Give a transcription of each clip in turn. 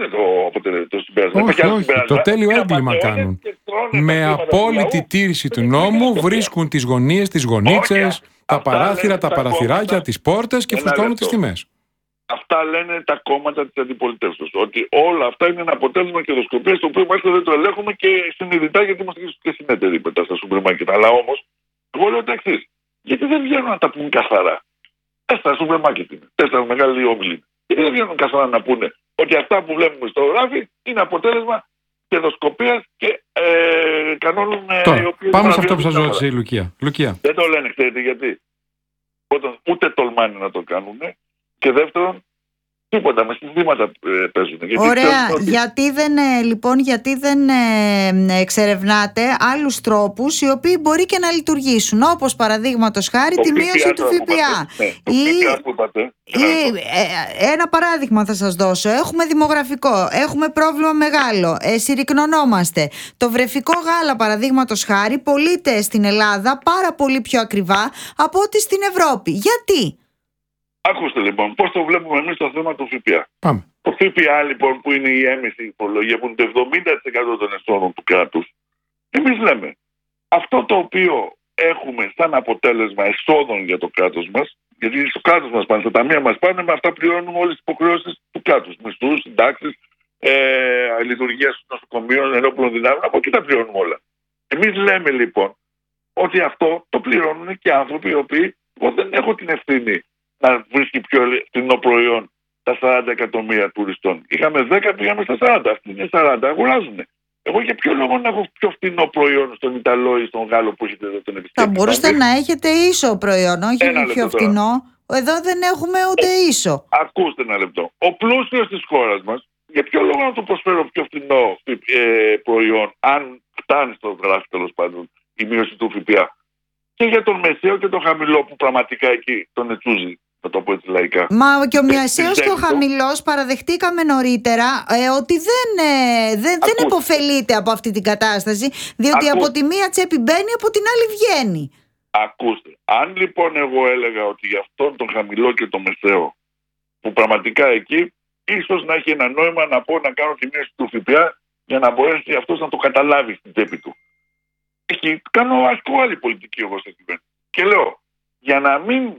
το συμπέρασμα. Όχι. Το τέλειο έγκλημα κάνουν. Με απόλυτη τήρηση του νόμου βρίσκουν τις γωνίες, τις γωνίτσες, τα παράθυρα, τα παραθυράκια, τις πόρτες και φουσκώνουν τις τιμές. Αυτά λένε τα κόμματα της αντιπολιτεύσεως. Ότι όλα αυτά είναι ένα αποτέλεσμα κερδοσκοπίας, το οποίο μάλιστα δεν το ελέγχουμε και συνειδητά, γιατί είμαστε και συνέτεροι μετά στα σούπερ μάρκετ. Αλλά όμως, εγώ λέω το εξής. Γιατί δεν βγαίνουν να τα πούν καθαρά. 4 σούπερ μάρκετ είναι. 4 μεγάλοι όμιλοι. Γιατί δεν βγαίνουν καθαρά να πούνε ότι αυτά που βλέπουμε στο γράφι είναι αποτέλεσμα κερδοσκοπίας και κανόνων. Τώρα, πάμε σε αυτό που σας ρώτησε η Λουκία. Δεν το λένε, ξέρετε γιατί. Ούτε τολμάνε να το κάνουν. Και δεύτερον, τίποτα, με συνθήματα παίζουν. Ωραία. Γιατί δεν εξερευνάτε άλλους τρόπους οι οποίοι μπορεί και να λειτουργήσουν, όπως παραδείγματος χάρη τη μείωση του ΦΠΑ. Ένα παράδειγμα θα σας δώσω. Έχουμε δημογραφικό, έχουμε πρόβλημα μεγάλο, συρρικνωνόμαστε. Το βρεφικό γάλα, παραδείγματος χάρη, πωλείται στην Ελλάδα πάρα πολύ πιο ακριβά από ό,τι στην Ευρώπη. Γιατί? Ακούστε λοιπόν, πώς το βλέπουμε εμείς το θέμα του ΦΠΑ. Πάμε. Το ΦΠΑ λοιπόν, που είναι η έμεση φορολογία, που είναι το 70% των εσόδων του κράτους, εμείς λέμε αυτό το οποίο έχουμε σαν αποτέλεσμα εσόδων για το κράτος μας, γιατί στο κράτος μας πάνε, στα ταμεία μας πάνε, με αυτά πληρώνουμε όλες τις υποχρεώσεις του κράτους. Μισθούς, συντάξεις, λειτουργία των νοσοκομείων, ενόπλων δυνάμεων, από εκεί τα πληρώνουμε όλα. Εμείς λέμε λοιπόν ότι αυτό το πληρώνουν και άνθρωποι οι οποίοι, εγώ δεν έχω την ευθύνη να βρίσκει πιο φθηνό προϊόν τα 40 εκατομμύρια τουριστών. Είχαμε 10, πήγαμε στα 40. Αυτοί είναι 40, αγοράζουν. Εγώ για ποιο λόγο να έχω πιο φθηνό προϊόν στον Ιταλό ή στον Γάλλο που έχετε εδώ τον επιστήμη? Θα μπορούσατε να έχετε ίσο προϊόν, όχι πιο φθηνό. Εδώ δεν έχουμε ούτε ίσο. Ακούστε ένα λεπτό. Ο πλούσιος της χώρας μας, για ποιο λόγο να του προσφέρω πιο φθηνό προϊόν, αν φτάνει στο γράφει τέλος πάντων η μείωση του ΦΠΑ? Και για τον μεσαίο και τον χαμηλό που πραγματικά εκεί τον ετσούζει, θα το πω έτσι λαϊκά. Μα και ο μεσαίος και ο χαμηλός παραδεχτήκαμε νωρίτερα ότι δεν υποφελείται από αυτή την κατάσταση, διότι από τη μία τσέπη μπαίνει, από την άλλη βγαίνει. Ακούστε, αν λοιπόν εγώ έλεγα ότι για αυτόν τον χαμηλό και τον μεσαίο, που πραγματικά εκεί ίσως να έχει ένα νόημα να πω να κάνω τη μείωση του ΦΠΑ για να μπορέσει αυτός να το καταλάβει στην τσέπη του. Ασκώ άλλη πολιτική εγώ σε κυβέρνηση. Και λέω, για να μην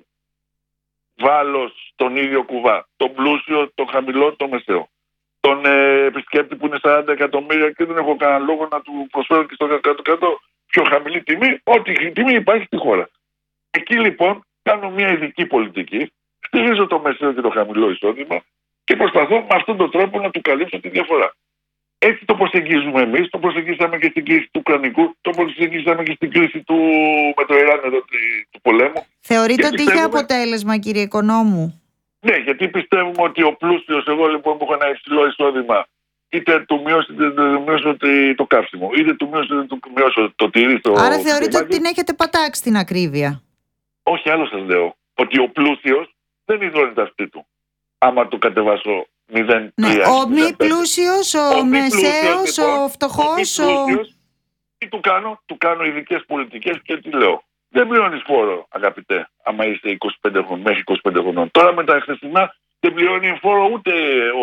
βάλω στον ίδιο κουβά τον πλούσιο, τον χαμηλό, τον μεσαίο, τον επισκέπτη που είναι 40 εκατομμύρια και δεν έχω κανένα λόγο να του προσφέρω και στο κάτω-κάτω πιο χαμηλή τιμή, ό,τι τιμή υπάρχει στη χώρα. Εκεί λοιπόν κάνω μια ειδική πολιτική, στηρίζω το μεσαίο και το χαμηλό εισόδημα και προσπαθώ με αυτόν τον τρόπο να του καλύψω τη διαφορά. Έτσι το προσεγγίζουμε εμείς, το προσεγγίσαμε και στην κρίση του Ουκρανικού, το προσεγγίσαμε και στην κρίση με το Ιράν εδώ, του πολέμου. Θεωρείτε ότι είχε αποτέλεσμα, κύριε Οικονόμου? Ναι, γιατί πιστεύουμε ότι ο πλούσιος, εγώ λοιπόν που έχω ένα υψηλό εισόδημα, είτε του μειώσω το καύσιμο, είτε του μειώσω το τυρί. Άρα θεωρείτε ότι την έχετε πατάξει την ακρίβεια? Όχι, άλλο σας λέω. Ότι ο πλούσιος δεν υδρώνει τα αυτή του. Άμα το κατεβάσω 0,3. Ναι, ο μη πλούσιος, ο μεσαίος, ο φτωχός. Τι του κάνω ειδικές πολιτικές και τι λέω? Δεν πληρώνεις φόρο, αγαπητέ, άμα είσαι 25 χρονών, μέχρι 25 χρονών. Τώρα με τα χθεσινά δεν πληρώνει φόρο ούτε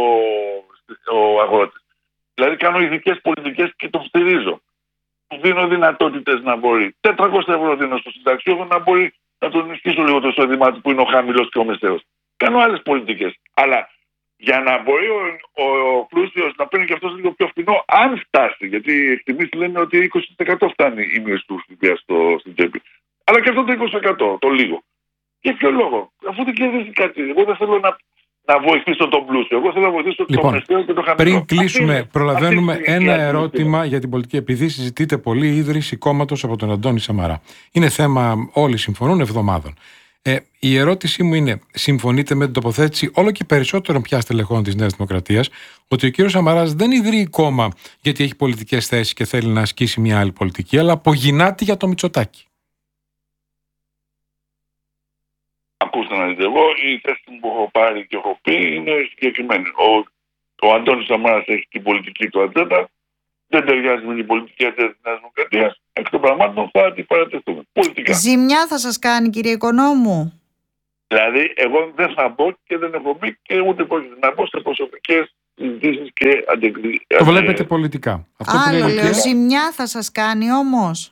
ο αγρότης. Δηλαδή κάνω ειδικές πολιτικές και το στηρίζω. Του δίνω δυνατότητες να μπορεί. 400 ευρώ δίνω στο συνταξιούχο να μπορεί να τον ενισχύσω λίγο το εισόδημά του που είναι ο χαμηλός και ο μεσαίος. Κάνω άλλες πολιτικές. Αλλά για να μπορεί ο πλούσιος να παίρνει και αυτός λίγο πιο φθηνό, αν φτάσει, γιατί οι εκτιμήσεις λένε ότι 20% φτάνει η μείωση του ΦΠΑ στην τσέπη. Αλλά και αυτό το 20%, το λίγο. Για ποιο λόγο? Αφού δεν κερδίζει κάτι. Εγώ δεν θέλω να βοηθήσω τον πλούσιο. Εγώ θέλω να βοηθήσω τον μεσαίο και τον χαμηλό. Πριν κλείσουμε, προλαβαίνουμε ένα ερώτημα για την πολιτική. Επειδή συζητείται πολύ η ίδρυση κόμματος από τον Αντώνη Σαμαρά. Είναι θέμα, όλοι συμφωνούν, εβδομάδων. Η ερώτησή μου είναι, συμφωνείτε με την τοποθέτηση όλο και περισσότερων πια στελεχών της Νέας Δημοκρατίας ότι ο κύριος Σαμαράς δεν ιδρύει κόμμα γιατί έχει πολιτικές θέσεις και θέλει να ασκήσει μια άλλη πολιτική, αλλά απογυνάται για το Μητσοτάκη? Ακούστε να δείτε, εγώ η θέση που έχω πάρει και έχω πει είναι συγκεκριμένη. Ο Αντώνης Σαμαράς έχει την πολιτική του ατζέντα, δεν ταιριάζει με την πολιτική ατζέντα της Νέας Δημοκρατίας. Εκ των πραγμάτων θα την παρατεθούμε. Πολιτικά. Ζημιά θα σας κάνει, κύριε Οικονόμου? Δηλαδή, εγώ δεν θα μπω και δεν έχω μπει και ούτε πρόκειται να μπω σε προσωπικές συζητήσεις και Το βλέπετε πολιτικά. Αυτό άλλο λέω, ζημιά θα σας κάνει όμως.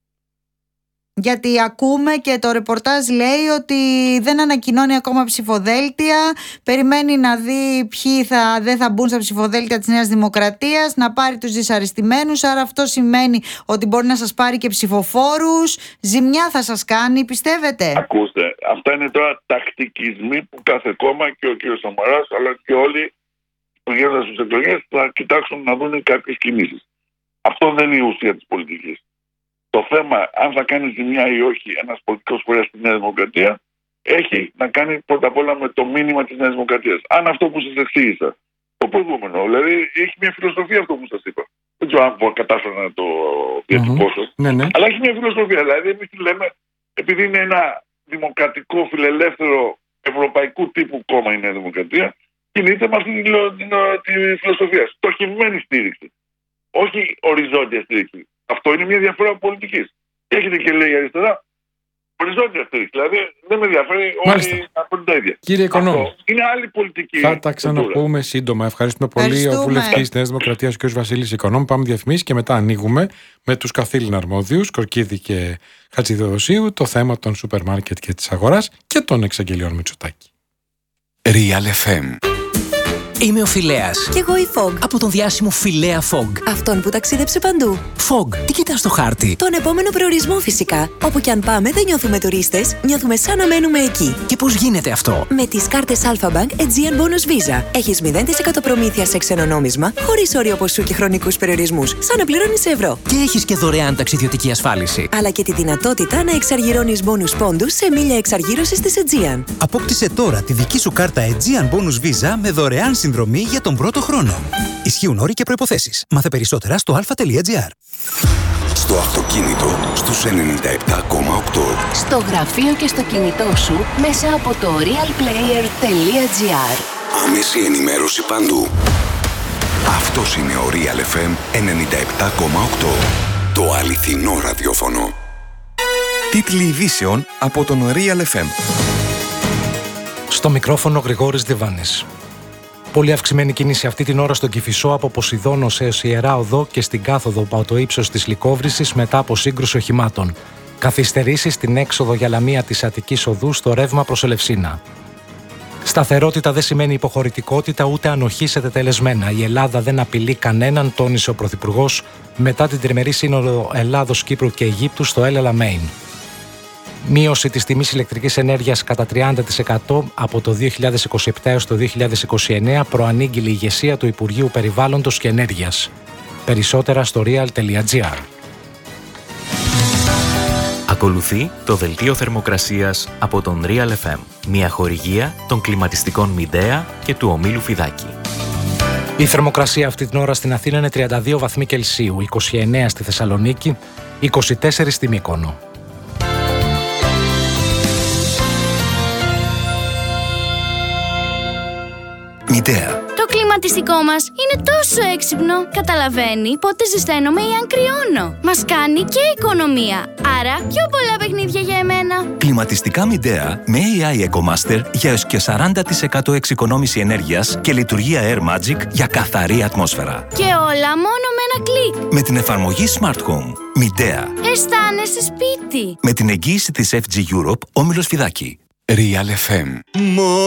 Γιατί ακούμε και το ρεπορτάζ λέει ότι δεν ανακοινώνει ακόμα ψηφοδέλτια, περιμένει να δει ποιοι δεν θα μπουν στα ψηφοδέλτια της Νέας Δημοκρατίας, να πάρει τους δυσαρεστημένους, άρα αυτό σημαίνει ότι μπορεί να σας πάρει και ψηφοφόρους. Ζημιά θα σας κάνει, πιστεύετε? Ακούστε, αυτά είναι τώρα τακτικισμοί που κάθε κόμμα και ο κ. Σαμαράς αλλά και όλοι πηγαίνοντας στις εκλογές θα κοιτάξουν να δουν κάποιες κινήσεις. Αυτό δεν είναι η ουσία της πολιτικής. Το θέμα, αν θα κάνει ζημιά ή όχι ένας πολιτικός φορέας στη Νέα Δημοκρατία, έχει να κάνει πρώτα απ' όλα με το μήνυμα της Νέας Δημοκρατίας. Αν αυτό που σας εξήγησα, το προηγούμενο, δηλαδή έχει μια φιλοσοφία αυτό που σας είπα. Δεν ξέρω αν κατάφερα να το διατυπώσω. Ναι. Αλλά έχει μια φιλοσοφία. Δηλαδή, εμείς τι λέμε, επειδή είναι ένα δημοκρατικό, φιλελεύθερο, ευρωπαϊκού τύπου κόμμα η Νέα Δημοκρατία, κινείται με αυτή τη φιλοσοφία. Στοχευμένη στήριξη. Όχι οριζόντια στήριξη. Αυτό είναι μια διαφορά πολιτικής. Έχετε και λέει η αριστερά οριζόντια στήριξη. Δηλαδή δεν με ενδιαφέρει όλοι από τα ίδια. Κύριε Οικονόμου, είναι άλλη πολιτική. Θα τα ξαναπούμε σύντομα. Ευχαριστούμε πολύ. Ο βουλευτής της Νέας Δημοκρατίας, κ. Βασίλης Οικονόμου. Πάμε διαφημίσεις και μετά ανοίγουμε με τους καθήλυνα αρμόδιους, Κορκίδη και Χατζηδεοδοσίου, το θέμα των σούπερ μάρκετ και της αγοράς και των εξαγγελιών Μητσοτάκη. Real FM. Είμαι ο Φιλέας. Κι εγώ η Fog. Από τον διάσημο Φιλέα Fog. Αυτόν που ταξίδεψε παντού. Fog, τι κοιτάς στο χάρτη? Τον επόμενο προορισμό φυσικά. Όπου κι αν πάμε δεν νιώθουμε τουρίστες, νιώθουμε σαν να μένουμε εκεί. Και πώς γίνεται αυτό? Με τις κάρτες Alpha Bank Aegean Bonus Visa. Έχεις 0% προμήθεια σε ξένο νόμισμα, χωρίς όριο ποσού και χρονικούς περιορισμούς, σαν να πληρώνεις σε ευρώ. Και έχεις και δωρεάν ταξιδιωτική ασφάλιση. Αλλά και τη δυνατότητα να εξαργυρώνεις bonus πόντους σε μίλια εξαργύρωσης της Aegean. Απόκτησε τώρα τη δική σου κάρτα Aegean Bonus Visa με δωρεάν συνδρομή για τον πρώτο χρόνο. Ισχύουν όροι και προϋποθέσεις. Μάθε περισσότερα στο alpha.gr. Στο αυτοκίνητο στους 97,8. Στο γραφείο και στο κινητό σου μέσα από το realplayer.gr. Άμεση ενημέρωση παντού. Αυτός είναι ο Real FM 97,8. Το αληθινό ραδιόφωνο. Τίτλοι ειδήσεων από τον Real FM. Στο μικρόφωνο Γρηγόρης Διβάνης. Πολύ αυξημένη κίνηση αυτή την ώρα στον Κηφισό από Ποσειδώνο έως Ιερά Οδό και στην κάθοδο από το ύψος της Λυκόβρησης μετά από σύγκρουση οχημάτων. Καθυστερήσεις στην έξοδο για Λαμία της Αττικής Οδού στο ρεύμα προς Ελευσίνα. Σταθερότητα δεν σημαίνει υποχωρητικότητα ούτε ανοχή σε τετελεσμένα. Η Ελλάδα δεν απειλεί κανέναν, τόνισε ο Πρωθυπουργός μετά την τριμερή σύνοδο Ελλάδος, Κύπρου και Αιγύπτου στο El Alamein. Μείωση της τιμής ηλεκτρικής ενέργειας κατά 30% από το 2027 έως το 2029 προανήγγειλε η ηγεσία του Υπουργείου Περιβάλλοντος και Ενέργειας. Περισσότερα στο real.gr. Ακολουθεί το δελτίο θερμοκρασίας από τον Real FM, μια χορηγία των κλιματιστικών Μιντέα και του ομίλου Φιδάκη. Η θερμοκρασία αυτή την ώρα στην Αθήνα είναι 32 βαθμοί Κελσίου, 29 στη Θεσσαλονίκη, 24 στη Μύκονο. Μητέα. Το κλιματιστικό μας είναι τόσο έξυπνο. Καταλαβαίνει πότε ζεσταίνομαι ή αν κρυώνω. Μας κάνει και οικονομία. Άρα πιο πολλά παιχνίδια για εμένα. Κλιματιστικά Μητέα με AI EcoMaster για έως και 40% εξοικονόμηση ενέργειας και λειτουργία Air Magic για καθαρή ατμόσφαιρα. Και όλα μόνο με ένα κλικ. Με την εφαρμογή Smart Home. Μητέα. Αισθάνεσαι σπίτι. Με την εγγύηση της FG Europe, όμιλος Φιδάκη. Real FM.